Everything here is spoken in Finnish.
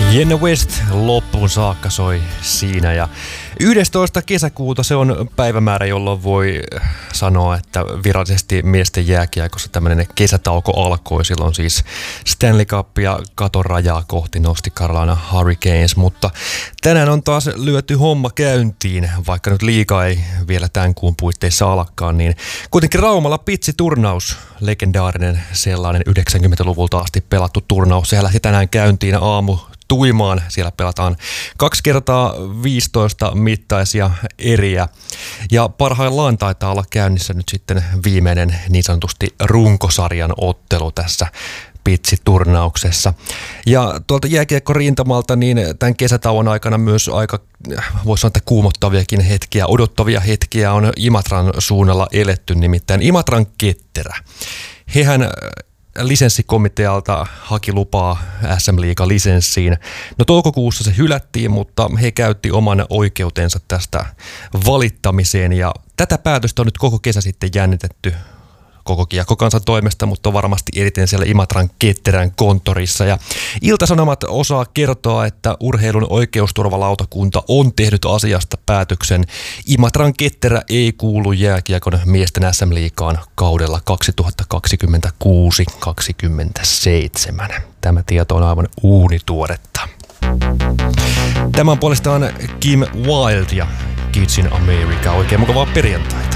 Jenna West loppuun saakka soi siinä ja 11. kesäkuuta se on päivämäärä, jolloin voi sanoa, että virallisesti miesten jääkiekossa tämmöinen kesätauko alkoi. Silloin siis Stanley Cup ja katon rajaa kohti nosti Carolina Hurricanes, mutta tänään on taas lyöty homma käyntiin, vaikka nyt liiga ei vielä tämän kuun puitteissa alkaa, niin kuitenkin Raumalla pitsi-turnaus, legendaarinen sellainen 90-luvulta asti pelattu turnaus, sehän lähti tänään käyntiin tuimaan. Siellä pelataan 2 kertaa 15 mittaisia eriä. Ja parhaillaan taitaa olla käynnissä nyt sitten viimeinen niin sanotusti runkosarjan ottelu tässä pitsi-turnauksessa. Ja tuolta jääkiekko-rintamalta niin tämän kesätauon aikana myös aika, voisi sanoa, että kuumottaviakin hetkiä, odottavia hetkiä on Imatran suunnalla eletty, nimittäin Imatran Ketterä. Hehän lisenssikomitealta haki lupaa SM-liiga-lisenssiin. No toukokuussa se hylättiin, mutta he käytti oman oikeutensa tästä valittamiseen ja tätä päätöstä on nyt koko kesä sitten jännitetty koko kiekkokansan toimesta, mutta varmasti eniten siellä Imatran Ketterän konttorissa. Ja Ilta-Sanomat osaa kertoa, että urheilun oikeusturvalautakunta on tehnyt asiasta päätöksen. Imatran Ketterä ei kuulu jääkiekon miesten SM-liigaan kaudella 2026-27. Tämä tieto on aivan uunituoretta. Tämä on puolestaan Kim Wilde ja Kids in America. Oikein mukavaa perjantai.